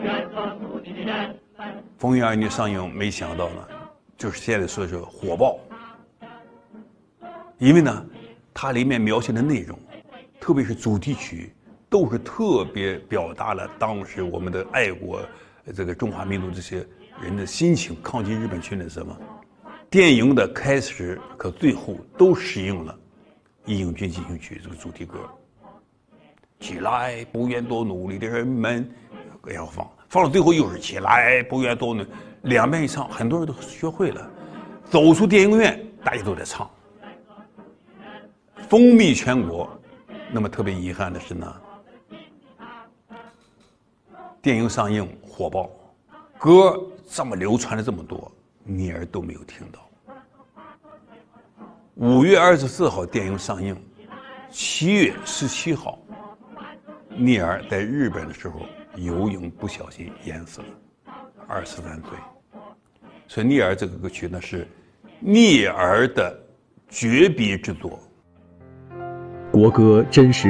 风云2年上映，没想到呢，就是现在说是火爆。因为呢，它里面描写的内容，特别是主题曲，都是特别表达了当时我们的爱国这个中华民族这些人的心情，抗击日本侵略什么。电影的开始和最后都使用了《义勇军进行曲》这个主题歌。起来，不愿多努力的人们，也要放到最后又是起来，不愿多努力，两遍一唱，很多人都学会了。走出电影院，大家都在唱，风靡全国。那么特别遗憾的是呢，电影上映火爆，歌这么流传了这么多，聂耳都没有听到。5月24号电影上映，7月17号，聂耳在日本的时候游泳不小心淹死了，23岁。所以聂耳这个歌曲呢是聂耳的绝笔之作。 国歌真实